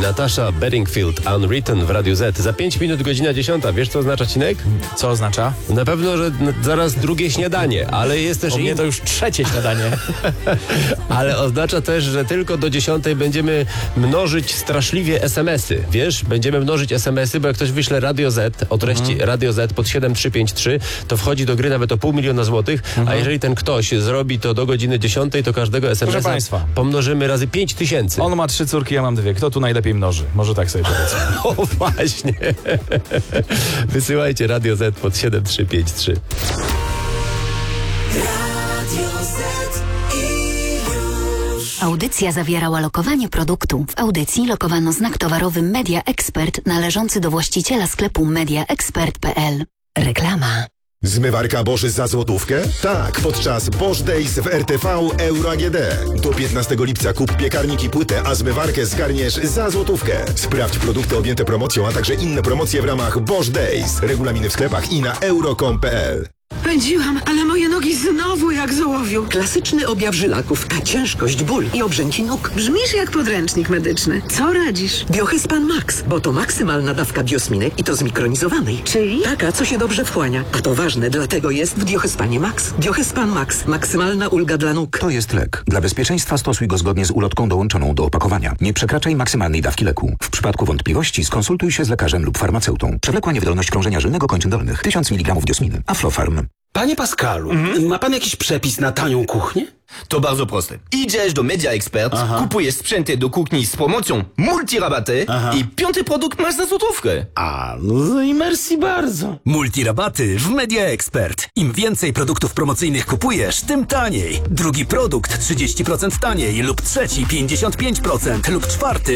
Natasha Bedingfield, Unwritten w Radiu Z. Za 5 minut godzina 10. Wiesz, co oznacza, Cinek? Co oznacza? Na pewno, że zaraz drugie śniadanie, ale jest też... U mnie to już trzecie śniadanie. Ale oznacza też, że tylko do 10 będziemy mnożyć straszliwie SMS-y. Wiesz, będziemy mnożyć SMS-y, bo jak ktoś wyśle Radio Z o treści Radio Z pod 7353, to wchodzi do gry nawet o 500 000 złotych, a jeżeli ten ktoś zrobi to do godziny 10, to każdego SMS-a pomnożymy razy 5000. On ma 3 córki, ja mam 2. Kto tu najlepiej mnoży? Może tak sobie powiedzmy. O właśnie. Wysyłajcie Radio Z pod 7353. Audycja zawierała lokowanie produktu. W audycji lokowano znak towarowy Media Expert należący do właściciela sklepu mediaexpert.pl. Reklama. Zmywarka Bosch za złotówkę? Tak, podczas Bosch Days w RTV Euro AGD. Do 15 lipca kup piekarnik i płytę, a zmywarkę zgarniesz za złotówkę. Sprawdź produkty objęte promocją, a także inne promocje w ramach Bosch Days. Regulaminy w sklepach i na euro.com.pl. Pędziłam, ale moje nogi znowu jak z ołowiu. Klasyczny objaw żylaków, ciężkość, ból i obrzęki nóg. Brzmisz jak podręcznik medyczny. Co radzisz? Biohyspan Max, bo to maksymalna dawka biosminy i to zmikronizowanej. Czyli? Taka, co się dobrze wchłania. A to ważne, dlatego jest w Biohyspanie Max. Biohyspan Max. Maksymalna ulga dla nóg. To jest lek. Dla bezpieczeństwa stosuj go zgodnie z ulotką dołączoną do opakowania. Nie przekraczaj maksymalnej dawki leku. W przypadku wątpliwości skonsultuj się z lekarzem lub farmaceutą. Przewlekła niewydolność krążenia żylnego kończyn dolnych. 1000 mg diosminy. Aflofarm. Panie Pascalu, ma pan jakiś przepis na tanią kuchnię? To bardzo proste. Idziesz do Media Expert, kupujesz sprzęty do kuchni z promocją multirabaty i 5. produkt masz za złotówkę. A, no i merci bardzo. Multirabaty w Media Expert. Im więcej produktów promocyjnych kupujesz, tym taniej. Drugi produkt 30% taniej lub trzeci 55% lub czwarty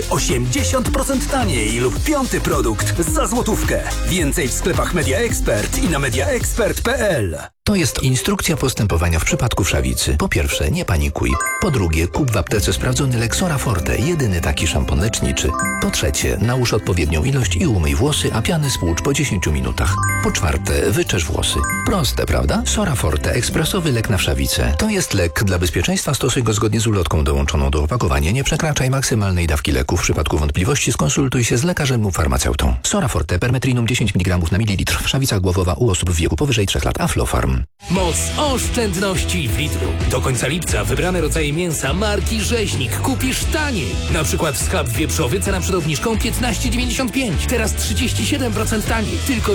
80% taniej lub 5. produkt za złotówkę. Więcej w sklepach Media Expert i na mediaexpert.pl. To jest instrukcja postępowania w przypadku wszawicy. Po pierwsze, nie panikuj. Po drugie, kup w aptece sprawdzony lek Sora Forte, jedyny taki szampon leczniczy. Po trzecie, nałóż odpowiednią ilość i umyj włosy, a piany spłucz po 10 minutach. Po czwarte, wyczesz włosy. Proste, prawda? Sora Forte, ekspresowy lek na wszawicę. To jest lek. Dla bezpieczeństwa stosuj go zgodnie z ulotką dołączoną do opakowania. Nie przekraczaj maksymalnej dawki leku. W przypadku wątpliwości skonsultuj się z lekarzem lub farmaceutą. Sora Forte, permetrinum 10 mg na mililitr. Wszawica głowowa u osób w wieku powyżej 3 lat. Aflofarm. Moc oszczędności w Lidlu. Do końca lipca wybrane rodzaje mięsa marki Rzeźnik kupisz taniej. Na przykład schab wieprzowy, cena przed obniżką 15,95. Teraz 37% taniej. Tylko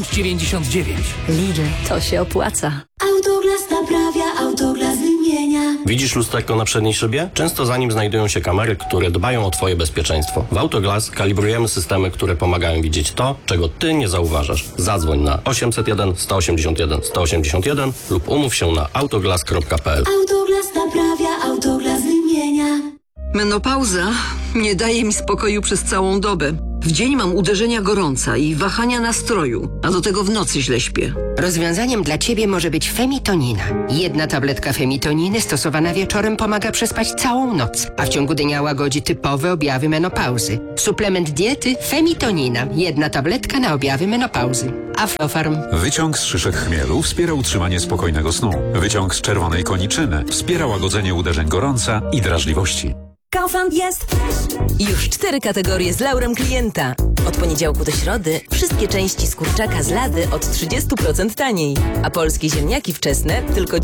9,99. Lidl, to się opłaca. Autoglas naprawia, Autoglas wymienia. Widzisz lusterko na przedniej szybie? Często za nim znajdują się kamery, które dbają o Twoje bezpieczeństwo. W Autoglas kalibrujemy systemy, które pomagają widzieć to, czego Ty nie zauważasz. Zadzwoń na 801 181 181 lub umów się na autoglas.pl. Autoglas naprawia, Autoglas wymienia. Menopauza nie daje mi spokoju przez całą dobę. W dzień mam uderzenia gorąca i wahania nastroju, a do tego w nocy źle śpię. Rozwiązaniem dla Ciebie może być Femitonina. 1 tabletka Femitoniny stosowana wieczorem pomaga przespać całą noc, a w ciągu dnia łagodzi typowe objawy menopauzy. Suplement diety Femitonina. 1 tabletka na objawy menopauzy. Aflofarm. Wyciąg z szyszek chmielu wspiera utrzymanie spokojnego snu. Wyciąg z czerwonej koniczyny wspiera łagodzenie uderzeń gorąca i drażliwości. Kaufland jest! Już 4 kategorie z laurem klienta. Od poniedziałku do środy wszystkie części z kurczaka z lady od 30% taniej. A polskie ziemniaki wczesne tylko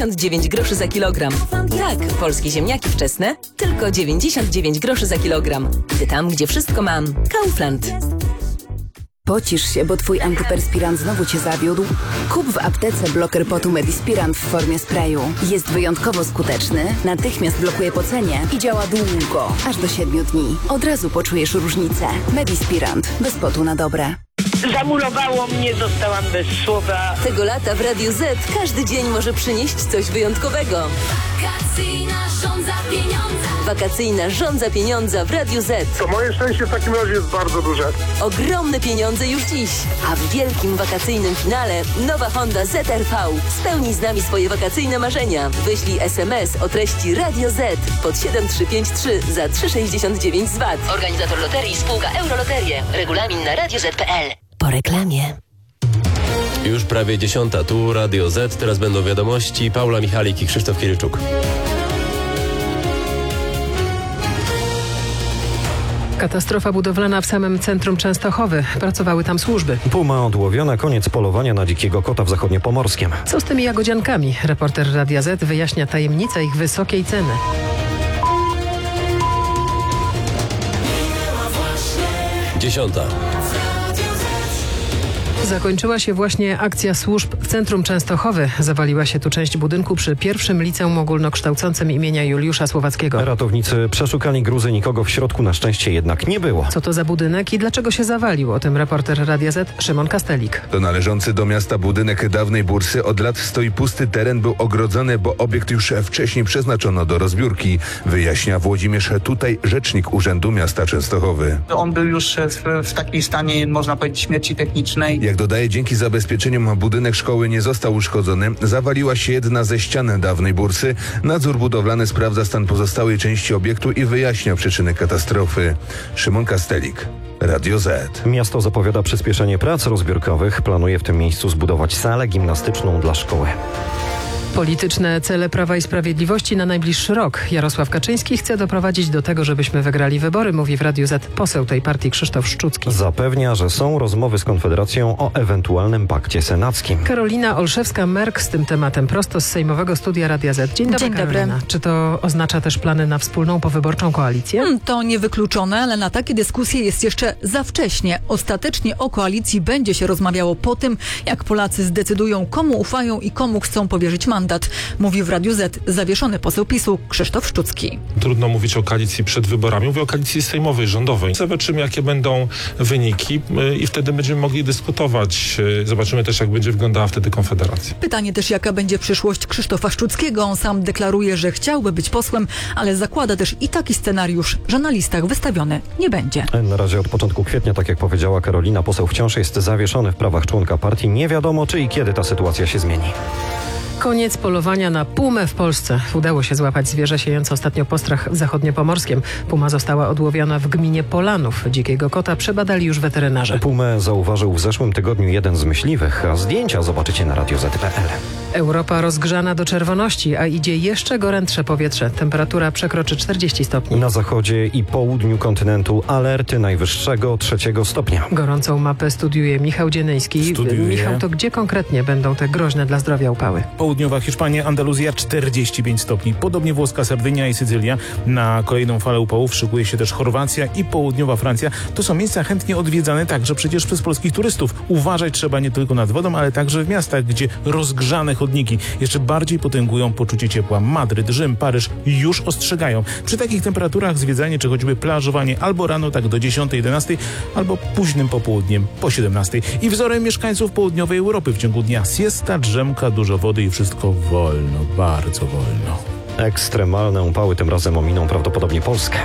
99 groszy za kilogram. Tak, polskie ziemniaki wczesne tylko 99 groszy za kilogram. Ty tam, gdzie wszystko mam. Kaufland. Pocisz się, bo twój antyperspirant znowu cię zawiódł? Kup w aptece bloker potu Medispirant w formie sprayu. Jest wyjątkowo skuteczny, natychmiast blokuje pocenie i działa długo, aż do 7 dni. Od razu poczujesz różnicę. Medispirant. Bez potu na dobre. Zamurowało mnie, zostałam bez słowa. Tego lata w Radiu Z każdy dzień może przynieść coś wyjątkowego. Wakacyjna żądza pieniądza. Wakacyjna żądza pieniądza w Radiu Z. To moje szczęście w takim razie jest bardzo duże. Ogromne pieniądze już dziś. A w wielkim wakacyjnym finale nowa Honda ZR-V. Spełnij z nami swoje wakacyjne marzenia. Wyślij SMS o treści Radio Z pod 7353 za 3,69 z VAT. Organizator loterii spółka Euroloterie. Regulamin na radioz.pl. Po reklamie. Już prawie 10. Tu Radio Z. Teraz będą wiadomości. Paula Michalik i Krzysztof Kieryczuk. Katastrofa budowlana w samym centrum Częstochowy. Pracowały tam służby. Puma odłowiona, koniec polowania na dzikiego kota w zachodniopomorskiem. Co z tymi jagodziankami? Reporter Radia Z wyjaśnia tajemnicę ich wysokiej ceny. Dziesiąta. Zakończyła się właśnie akcja służb w centrum Częstochowy. Zawaliła się tu część budynku przy pierwszym liceum ogólnokształcącym imienia Juliusza Słowackiego. Ratownicy przeszukali gruzy, nikogo w środku na szczęście jednak nie było. Co to za budynek i dlaczego się zawalił? O tym reporter Radia Z Szymon Kastelik. To należący do miasta budynek dawnej bursy. Od lat stoi pusty, teren był ogrodzony, bo obiekt już wcześniej przeznaczono do rozbiórki. Wyjaśnia Włodzimierz Tutaj, rzecznik Urzędu Miasta Częstochowy. On był już w takim stanie, można powiedzieć, śmierci technicznej. Jak dodaje, dzięki zabezpieczeniom budynek szkoły nie został uszkodzony. Zawaliła się jedna ze ścian dawnej bursy. Nadzór budowlany sprawdza stan pozostałej części obiektu i wyjaśnia przyczyny katastrofy. Szymon Kastelik, Radio Z. Miasto zapowiada przyspieszenie prac rozbiórkowych. Planuje w tym miejscu zbudować salę gimnastyczną dla szkoły. Polityczne cele Prawa i Sprawiedliwości na najbliższy rok. Jarosław Kaczyński chce doprowadzić do tego, żebyśmy wygrali wybory, mówi w Radiu Z poseł tej partii Krzysztof Szczucki. Zapewnia, że są rozmowy z Konfederacją o ewentualnym pakcie senackim. Karolina Olszewska-Merk z tym tematem prosto z sejmowego studia Radia Z. Dzień dobry, Karolina. Czy to oznacza też plany na wspólną powyborczą koalicję? To niewykluczone, ale na takie dyskusje jest jeszcze za wcześnie. Ostatecznie o koalicji będzie się rozmawiało po tym, jak Polacy zdecydują, komu ufają i komu chcą powierzyć mandat. Mówi w Radiu Z zawieszony poseł PiS-u Krzysztof Szczucki. Trudno mówić o koalicji przed wyborami. Mówię o koalicji sejmowej, rządowej. Zobaczymy, jakie będą wyniki i wtedy będziemy mogli dyskutować. Zobaczymy też, jak będzie wyglądała wtedy Konfederacja. Pytanie też, jaka będzie przyszłość Krzysztofa Szczuckiego. On sam deklaruje, że chciałby być posłem, ale zakłada też i taki scenariusz, że na listach wystawiony nie będzie. Na razie od początku kwietnia, tak jak powiedziała Karolina, poseł wciąż jest zawieszony w prawach członka partii. Nie wiadomo, czy i kiedy ta sytuacja się zmieni. Koniec polowania na pumę w Polsce. Udało się złapać zwierzę siejące ostatnio postrach w zachodniopomorskiem. Puma została odłowiona w gminie Polanów. Dzikiego kota przebadali już weterynarze. Pumę zauważył w zeszłym tygodniu jeden z myśliwych, a zdjęcia zobaczycie na radioz.pl. Europa rozgrzana do czerwoności, a idzie jeszcze gorętsze powietrze. Temperatura przekroczy 40 stopni. Na zachodzie i południu kontynentu alerty najwyższego 3 stopnia. Gorącą mapę studiuje Michał Dzienejski. Michał, to gdzie konkretnie będą te groźne dla zdrowia upały? Południowa Hiszpania, Andaluzja 45 stopni. Podobnie włoska Sardynia i Sycylia. Na kolejną falę upałów szykuje się też Chorwacja i południowa Francja. To są miejsca chętnie odwiedzane także przecież przez polskich turystów. Uważać trzeba nie tylko nad wodą, ale także w miastach, gdzie rozgrzane chodniki jeszcze bardziej potęgują poczucie ciepła. Madryt, Rzym, Paryż już ostrzegają. Przy takich temperaturach zwiedzanie czy choćby plażowanie albo rano tak do 10-11, albo późnym popołudniem po 17. I wzorem mieszkańców południowej Europy w ciągu dnia siesta, drzemka, dużo wody i wszystko wolno, bardzo wolno. Ekstremalne upały tym razem ominą prawdopodobnie Polskę.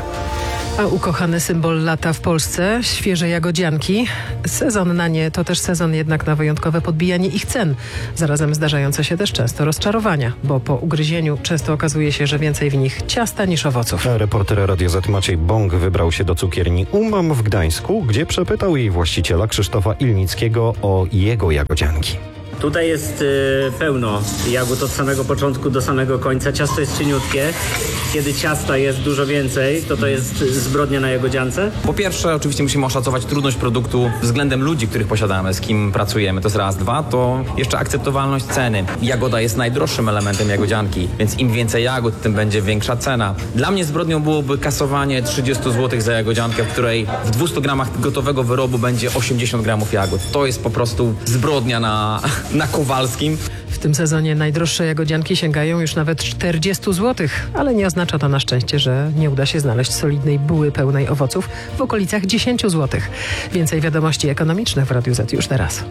A ukochany symbol lata w Polsce, świeże jagodzianki. Sezon na nie to też sezon jednak na wyjątkowe podbijanie ich cen. Zarazem zdarzające się też często rozczarowania, bo po ugryzieniu często okazuje się, że więcej w nich ciasta niż owoców. Reporter Radio Z Maciej Bąk wybrał się do cukierni Umam w Gdańsku, gdzie przepytał jej właściciela Krzysztofa Ilnickiego o jego jagodzianki. Tutaj jest pełno jagód od samego początku do samego końca. Ciasto jest cieniutkie. Kiedy ciasta jest dużo więcej, to jest zbrodnia na jagodziance? Po pierwsze, oczywiście musimy oszacować trudność produktu względem ludzi, których posiadamy, z kim pracujemy. To jest raz. Dwa, to jeszcze akceptowalność ceny. Jagoda jest najdroższym elementem jagodzianki, więc im więcej jagód, tym będzie większa cena. Dla mnie zbrodnią byłoby kasowanie 30 zł za jagodziankę, w której w 200 gramach gotowego wyrobu będzie 80 gramów jagód. To jest po prostu zbrodnia na Kowalskim. W tym sezonie najdroższe jagodzianki sięgają już nawet 40 zł, ale nie oznacza to na szczęście, że nie uda się znaleźć solidnej buły pełnej owoców w okolicach 10 zł. Więcej wiadomości ekonomicznych w Radiu Z już teraz.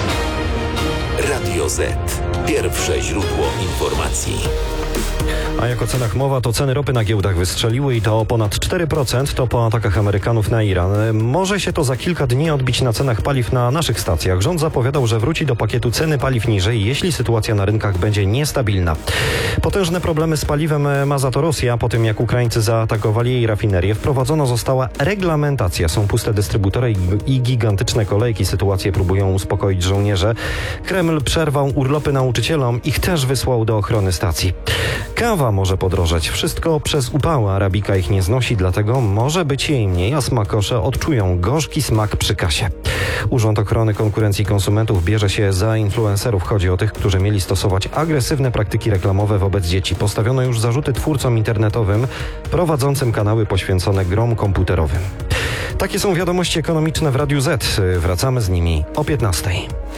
Radio Z. Pierwsze źródło informacji. A jak o cenach mowa, to ceny ropy na giełdach wystrzeliły i to o ponad 4%, to po atakach Amerykanów na Iran. Może się to za kilka dni odbić na cenach paliw na naszych stacjach. Rząd zapowiadał, że wróci do pakietu ceny paliw niżej, jeśli sytuacja na rynkach będzie niestabilna. Potężne problemy z paliwem ma za to Rosja. Po tym, jak Ukraińcy zaatakowali jej rafinerię, wprowadzona została reglamentacja. Są puste dystrybutory i gigantyczne kolejki. Sytuację próbują uspokoić żołnierze. Kreml przerwał urlopy nauczycielom. Ich też wysłał do ochrony stacji. Kawa kawa może podrożeć. Wszystko przez upały. Arabika ich nie znosi, dlatego może być jej mniej, a smakosze odczują gorzki smak przy kasie. Urząd Ochrony Konkurencji i Konsumentów bierze się za influencerów. Chodzi o tych, którzy mieli stosować agresywne praktyki reklamowe wobec dzieci. Postawiono już zarzuty twórcom internetowym prowadzącym kanały poświęcone grom komputerowym. Takie są wiadomości ekonomiczne w Radiu Z. Wracamy z nimi o 15:00.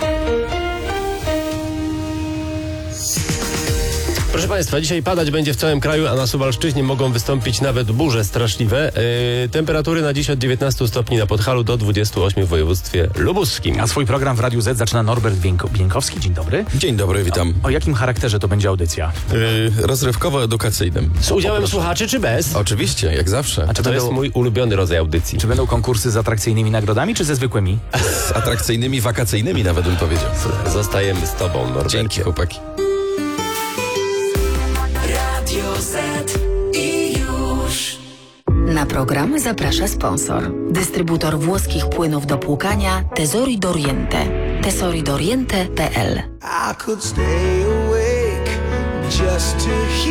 Proszę Państwa, dzisiaj padać będzie w całym kraju, a na Suwalszczyźnie mogą wystąpić nawet burze straszliwe. Temperatury na dziś od 19 stopni na Podhalu do 28 w województwie lubuskim. A swój program w Radiu Z zaczyna Norbert Bieńkowski. Dzień dobry. Dzień dobry, witam. O jakim charakterze to będzie audycja? Rozrywkowo-edukacyjnym. Z udziałem słuchaczy czy bez? Oczywiście, jak zawsze. A czy to jest mój ulubiony rodzaj audycji. Czy będą konkursy z atrakcyjnymi nagrodami, czy ze zwykłymi? Z atrakcyjnymi, wakacyjnymi nawet bym powiedział. Zostajemy z tobą, Norbercie. Dzięki, chłopaki. Na program zaprasza sponsor. Dystrybutor włoskich płynów do płukania Tesori d'Oriente. tesoridoriente.pl. I could stay awake just to hear